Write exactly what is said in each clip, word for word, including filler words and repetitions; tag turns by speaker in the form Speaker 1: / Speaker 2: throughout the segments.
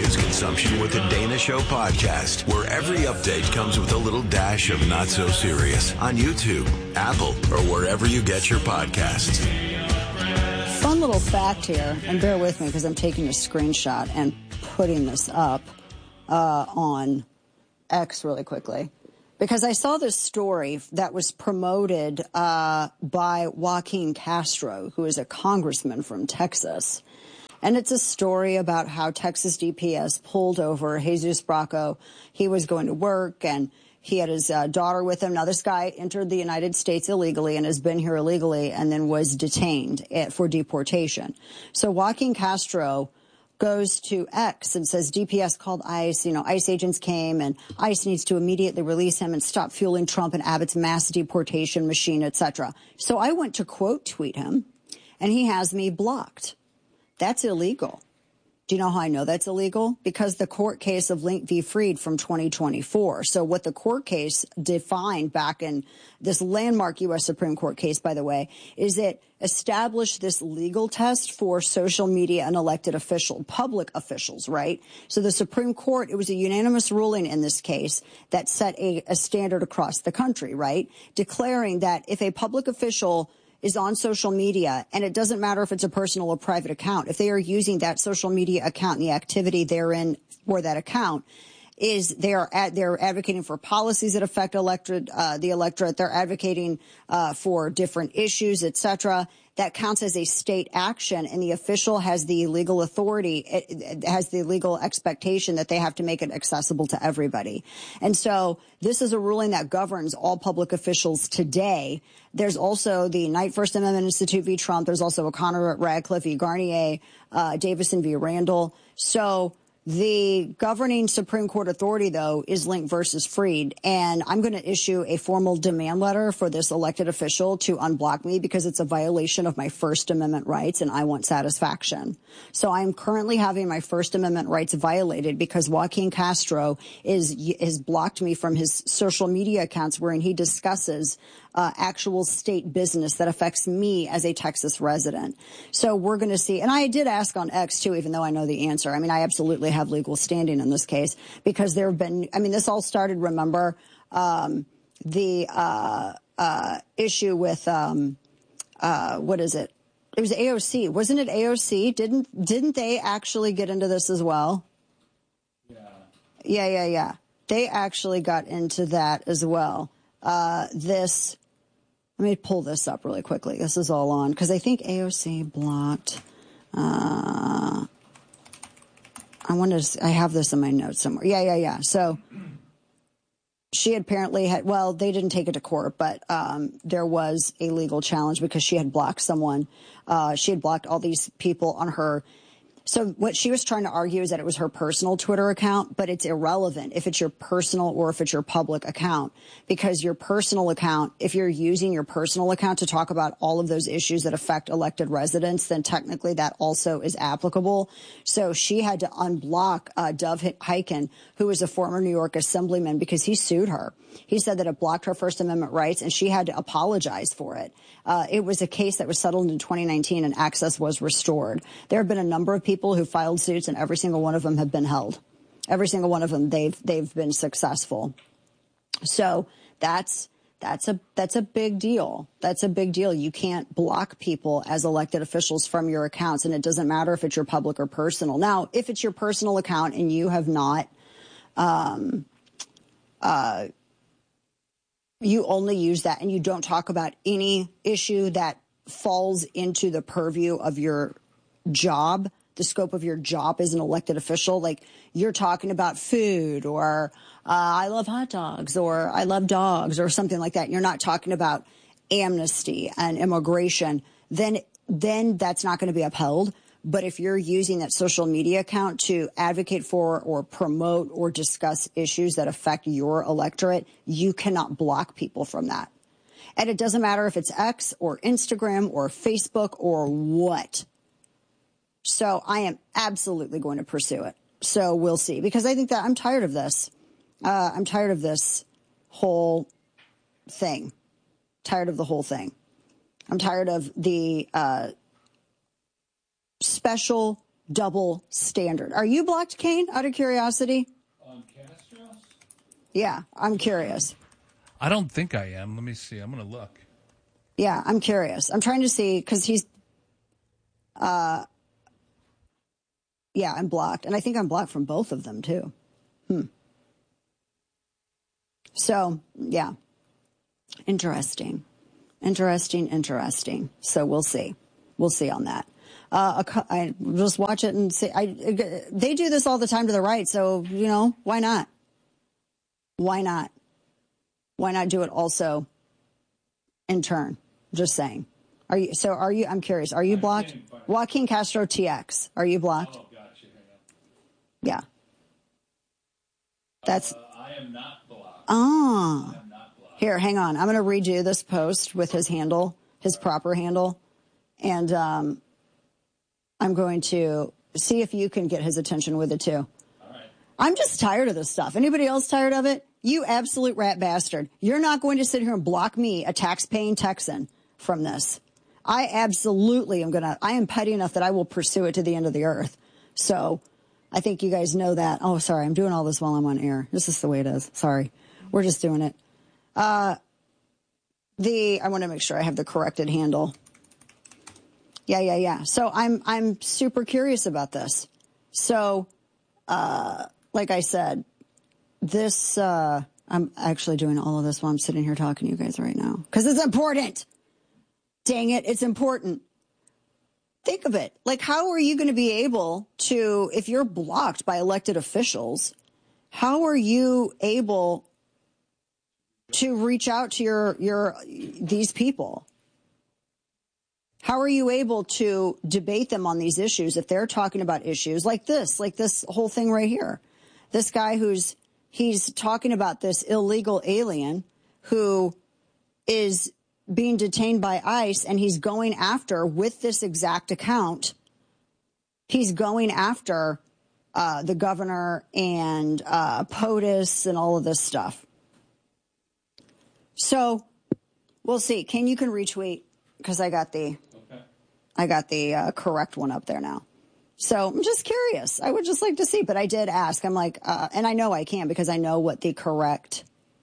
Speaker 1: news consumption with the Dana Show podcast, where every update comes with a little dash of not so serious on YouTube, Apple, or wherever you get your podcasts.
Speaker 2: Fun little fact here, and bear with me because I'm taking a screenshot and putting this up uh, on X really quickly. Because I saw this story that was promoted uh, by Joaquin Castro, who is a congressman from Texas. And it's a story about how Texas D P S pulled over Jesus Bracco. He was going to work, and he had his uh, daughter with him. Now, this guy entered the United States illegally and has been here illegally and then was detained for deportation. So Joaquin Castro goes to X and says D P S called ICE, you know, ICE agents came and ICE needs to immediately release him and stop fueling Trump and Abbott's mass deportation machine, et cetera. So I went to quote tweet him, and he has me blocked. That's illegal. Do you know how I know that's illegal? Because the court case of Link v. Freed from twenty twenty-four. So what the court case defined back in this landmark U S Supreme Court case, by the way, is it established this legal test for social media and elected official, public officials, right? So the Supreme Court, it was a unanimous ruling in this case that set a, a standard across the country, right? Declaring that if a public official is on social media, and it doesn't matter if it's a personal or private account, if they are using that social media account and the activity therein for that account, is they are ad, they're advocating for policies that affect electorate, uh, the electorate. They're advocating uh, for different issues, et cetera. That counts as a state action, and the official has the legal authority, it, it has the legal expectation that they have to make it accessible to everybody. And so this is a ruling that governs all public officials today. There's also the Knight First Amendment Institute v. Trump. There's also O'Connor Radcliffe v. Garnier, uh, Davison v. Randall. So the governing Supreme Court authority, though, is Link versus Freed. And I'm going to issue a formal demand letter for this elected official to unblock me because it's a violation of my First Amendment rights, and I want satisfaction. So I'm currently having my First Amendment rights violated because Joaquin Castro is has blocked me from his social media accounts wherein he discusses Uh, actual state business that affects me as a Texas resident. So we're going to see. And I did ask on X, too, even though I know the answer. I mean, I absolutely have legal standing in this case because there have been, I mean, this all started, remember, um, the uh, uh, issue with, um, uh, what is it? It was A O C. Wasn't it A O C? Didn't, didn't they actually get into this as well? Yeah. Yeah, yeah, yeah. They actually got into that as well. Uh, this, let me pull this up really quickly. This is all on, because I think A O C blocked, uh, I want to, I have this in my notes somewhere. Yeah, yeah, yeah. So she apparently had, well, they didn't take it to court, but um, there was a legal challenge because she had blocked someone. Uh, she had blocked all these people on her. So what she was trying to argue is that it was her personal Twitter account, but it's irrelevant if it's your personal or if it's your public account, because your personal account, if you're using your personal account to talk about all of those issues that affect elected residents, then technically that also is applicable. So she had to unblock uh, Dov Hikind, who is a former New York assemblyman, because he sued her. He said that it blocked her First Amendment rights, and she had to apologize for it. Uh, it was a case that was settled in twenty nineteen, and access was restored. There have been a number of people who filed suits, and every single one of them have been held. Every single one of them, they've they've been successful. So that's that's a that's a big deal. That's a big deal. You can't block people as elected officials from your accounts, and it doesn't matter if it's your public or personal. Now, if it's your personal account and you have not, um, uh. you only use that and you don't talk about any issue that falls into the purview of your job, the scope of your job as an elected official, like you're talking about food or uh, I love hot dogs or I love dogs or something like that. You're not talking about amnesty and immigration, then then that's not going to be upheld. But if you're using that social media account to advocate for or promote or discuss issues that affect your electorate, you cannot block people from that. And it doesn't matter if it's X or Instagram or Facebook or what. So I am absolutely going to pursue it. So we'll see, because I think that I'm tired of this. Uh, I'm tired of this whole thing. Tired of the whole thing. I'm tired of the uh, special double standard. Are you blocked, Kane, out of curiosity?
Speaker 3: On Castro?
Speaker 2: Yeah, I'm curious.
Speaker 3: I don't think I am. Let me see. I'm going to look.
Speaker 2: Yeah, I'm curious. I'm trying to see because he's, uh, yeah, I'm blocked. And I think I'm blocked from both of them, too. Hmm. So, yeah. Interesting. Interesting, interesting. So we'll see. We'll see on that. Uh, I just watch it and see. I, they do this all the time to the right. So, you know, why not? Why not? Why not do it also in turn? Just saying. Are you, so are you, I'm curious, are you blocked? Joaquin Castro T X, are you blocked?
Speaker 3: Oh, gotcha.
Speaker 2: Yeah. That's.
Speaker 3: Uh, I am not blocked.
Speaker 2: Ah.
Speaker 3: I am not blocked.
Speaker 2: Here, hang on. I'm going to redo this post with his handle, his proper handle. And um, I'm going to see if you can get his attention with it, too.
Speaker 3: All right.
Speaker 2: I'm just tired of this stuff. Anybody else tired of it? You absolute rat bastard. You're not going to sit here and block me, a tax-paying Texan, from this. I absolutely am going to, I am petty enough that I will pursue it to the end of the earth. So I think you guys know that. Oh, sorry, I'm doing all this while I'm on air. This is the way it is. Sorry. We're just doing it. Uh, the, I want to make sure I have the corrected handle. Yeah, yeah, yeah. So I'm, I'm super curious about this. So, uh, like I said, this, uh, I'm actually doing all of this while I'm sitting here talking to you guys right now. Because it's important. Dang it, it's important. Think of it. Like, how are you going to be able to, if you're blocked by elected officials, how are you able to reach out to your, your, these people? How are you able to debate them on these issues if they're talking about issues like this, like this whole thing right here? This guy who's, he's talking about this illegal alien who is being detained by ICE, and he's going after, with this exact account, he's going after uh, the governor and uh, POTUS and all of this stuff. So we'll see. Ken, you can retweet because I got the, okay. I got the uh, correct one up there now. So I'm just curious. I would just like to see, but I did ask. I'm like, uh, and I know I can because I know what the correct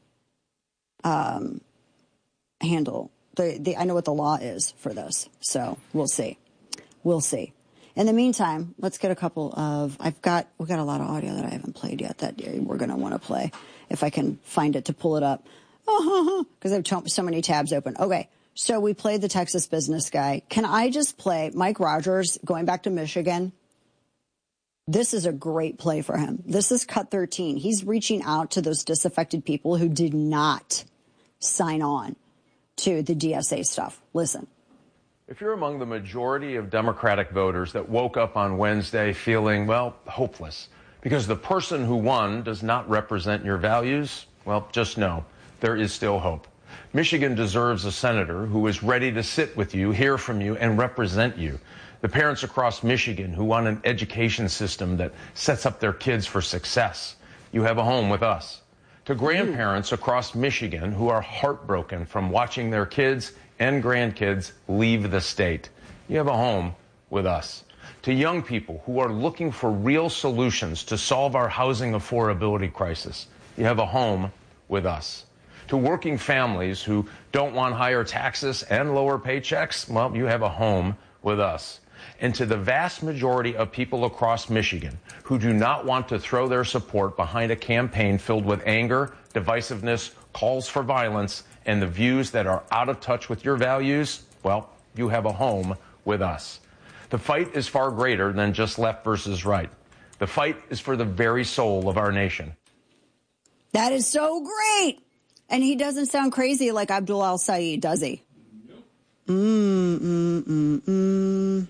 Speaker 2: um, handle. The, the, I know what the law is for this, so we'll see. We'll see. In the meantime, let's get a couple of, I've got, we've got a lot of audio that I haven't played yet that we're going to want to play if I can find it to pull it up. Because I have so many tabs open. Okay, so we played the Texas business guy. Can I just play Mike Rogers going back to Michigan? This is a great play for him. This is cut thirteen. He's reaching out to those disaffected people who did not sign on to the D S A stuff. Listen.
Speaker 4: If you're among the majority of Democratic voters that woke up on Wednesday feeling, well, hopeless, because the person who won does not represent your values, well, just know there is still hope. Michigan deserves a senator who is ready to sit with you, hear from you, and represent you. The parents across Michigan who want an education system that sets up their kids for success. You have a home with us. To grandparents across Michigan who are heartbroken from watching their kids and grandkids leave the state. You have a home with us. To young people who are looking for real solutions to solve our housing affordability crisis. You have a home with us. To working families who don't want higher taxes and lower paychecks, well, you have a home with us. And to the vast majority of people across Michigan who do not want to throw their support behind a campaign filled with anger, divisiveness, calls for violence, and the views that are out of touch with your values, well, you have a home with us. The fight is far greater than just left versus right. The fight is for the very soul of our nation.
Speaker 2: That is so great. And he doesn't sound crazy like Abdul al-Sayed, does he? Nope. Mm, mm, mm, mm.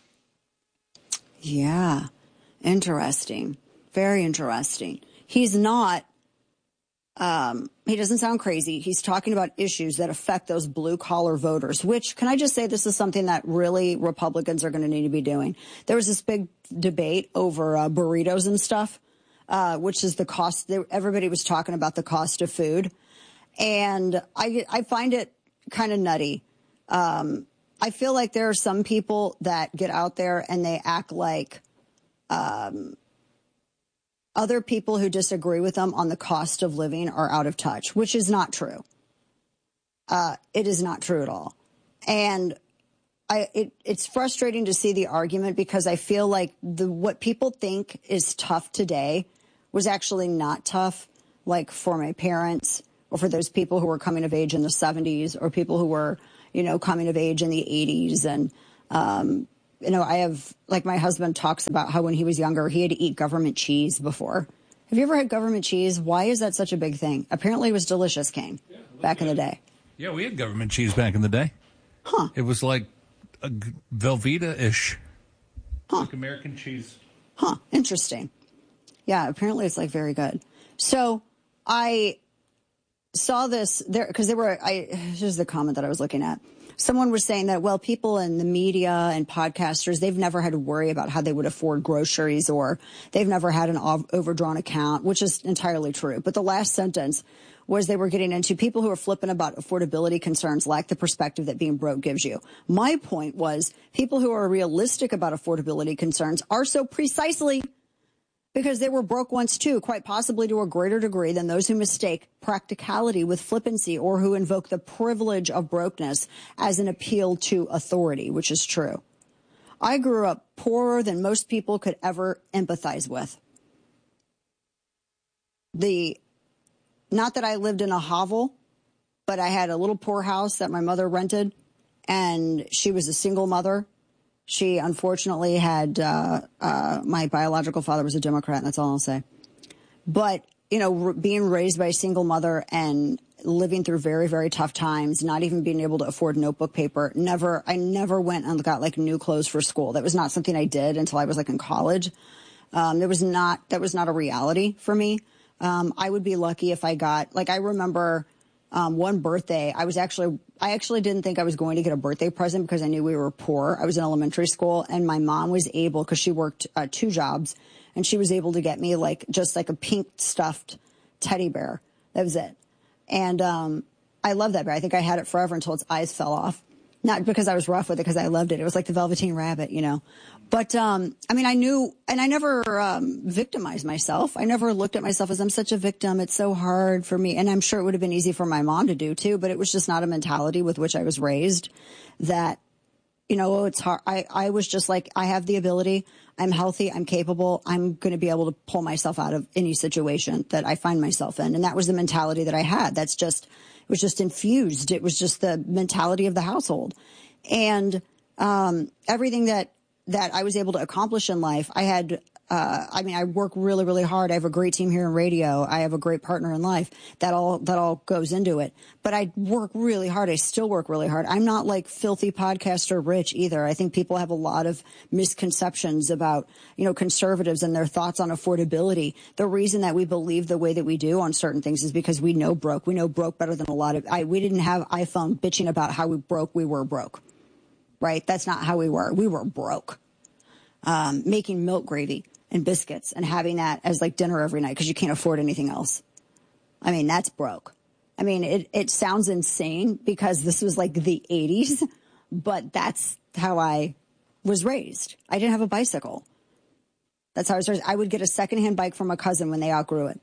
Speaker 2: Yeah. Interesting. Very interesting. He's not, um, he doesn't sound crazy. He's talking about issues that affect those blue collar voters, which, can I just say, this is something that really Republicans are going to need to be doing. There was this big debate over uh, burritos and stuff, uh, which is the cost. Everybody was talking about the cost of food. And I, I find it kind of nutty. Um, I feel like there are some people that get out there and they act like um, other people who disagree with them on the cost of living are out of touch, which is not true. Uh, it is not true at all. And I, it, it's frustrating to see the argument because I feel like the what people think is tough today was actually not tough, like for my parents or for those people who were coming of age in the seventies or people who were, you know, coming of age in the eighties. And, um, you know, I have, like my husband talks about how when he was younger, he had to eat government cheese before. Have you ever had government cheese? Why is that such a big thing? Apparently it was delicious, Kane, yeah, back good. in the day.
Speaker 3: Yeah, we had government cheese back in the day.
Speaker 2: Huh.
Speaker 3: It was like a Velveeta-ish.
Speaker 2: Huh.
Speaker 3: Like American cheese.
Speaker 2: Huh. Interesting. Yeah, apparently it's like very good. So I saw this there because there were, I, here's the comment that I was looking at. Someone was saying that, well, people in the media and podcasters, they've never had to worry about how they would afford groceries or they've never had an overdrawn account, which is entirely true. But the last sentence was they were getting into people who are flippant about affordability concerns lack the perspective that being broke gives you. My point was people who are realistic about affordability concerns are so precisely because they were broke once too, quite possibly to a greater degree than those who mistake practicality with flippancy or who invoke the privilege of brokenness as an appeal to authority, which is true. I grew up poorer than most people could ever empathize with. The Not that I lived in a hovel, but I had a little poor house that my mother rented, and she was a single mother. She unfortunately had, uh, uh, my biological father was a Democrat, and that's all I'll say. But, you know, r- being raised by a single mother and living through very, very tough times, not even being able to afford notebook paper, never, I never went and got like new clothes for school. That was not something I did until I was like in college. Um, there was not, that was not a reality for me. Um, I would be lucky if I got, like, I remember, um, one birthday, I was actually, I actually didn't think I was going to get a birthday present because I knew we were poor. I was in elementary school and my mom was able, cause she worked, uh, two jobs and she was able to get me like, just like a pink stuffed teddy bear. That was it. And, um, I love that bear. I think I had it forever until its eyes fell off. Not because I was rough with it, because I loved it. It was like the Velveteen Rabbit, you know. But, um, I mean, I knew, and I never um, victimized myself. I never looked at myself as I'm such a victim. It's so hard for me. And I'm sure it would have been easy for my mom to do, too. But it was just not a mentality with which I was raised that, you know, oh, it's hard. I, I was just like, I have the ability. I'm healthy. I'm capable. I'm going to be able to pull myself out of any situation that I find myself in. And that was the mentality that I had. That's just, it was just infused. It was just the mentality of the household. And um, everything that, that I was able to accomplish in life, I had, uh, I mean, I work really, really hard. I have a great team here in radio. I have a great partner in life. That all, that all goes into it. But I work really hard. I still work really hard. I'm not like filthy podcaster rich either. I think people have a lot of misconceptions about, you know, conservatives and their thoughts on affordability. The reason that we believe the way that we do on certain things is because we know broke. We know broke better than a lot of, I, we didn't have iPhone bitching about how we broke. We were broke, right? That's not how we were. We were broke. Um, making milk gravy and biscuits and having that as like dinner every night because you can't afford anything else. I mean, that's broke. I mean, it, it sounds insane because this was like the eighties, but that's how I was raised. I didn't have a bicycle. That's how I was raised. I would get a secondhand bike from a cousin when they outgrew it.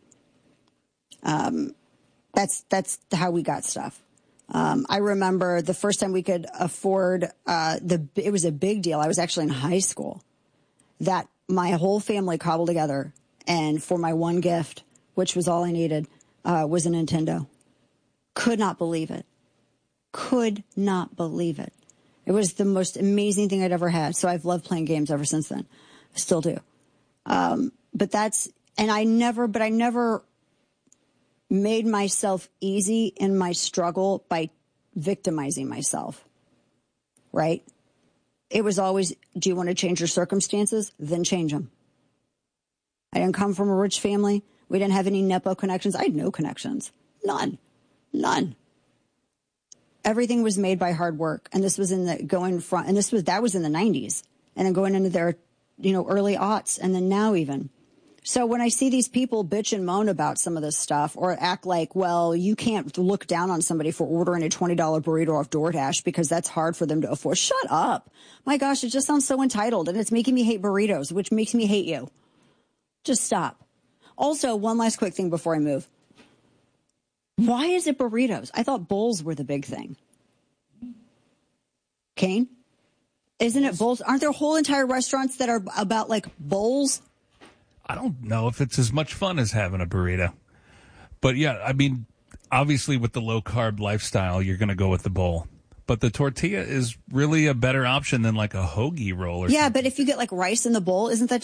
Speaker 2: Um, that's, that's how we got stuff. Um, I remember the first time we could afford, uh, the, it was a big deal. I was actually in high school. That my whole family cobbled together, and for my one gift, which was all I needed, uh, was a Nintendo. Could not believe it. Could not believe it. It was the most amazing thing I'd ever had. So I've loved playing games ever since then. I still do. Um, but that's, and I never, but I never made myself easy in my struggle by victimizing myself. Right? It was always, do you want to change your circumstances? Then change them. I didn't come from a rich family. We didn't have any Nepo connections. I had no connections. None. None. Everything was made by hard work. And this was in the going front, and this was, that was in the nineties. And then going into their, you know, early aughts. And then now even. So when I see these people bitch and moan about some of this stuff or act like, well, you can't look down on somebody for ordering a twenty dollar burrito off DoorDash because that's hard for them to afford. Shut up. My gosh, it just sounds so entitled, and it's making me hate burritos, which makes me hate you. Just stop. Also, one last quick thing before I move. Why is it burritos? I thought bowls were the big thing. Kane? Isn't it bowls? Aren't there whole entire restaurants that are about, like, bowls?
Speaker 3: I don't know if it's as much fun as having a burrito. But, yeah, I mean, obviously with the low-carb lifestyle, you're going to go with the bowl. But the tortilla is really a better option than, like, a hoagie roll or
Speaker 2: Yeah,
Speaker 3: something.
Speaker 2: but if you get, like, rice in the bowl, isn't that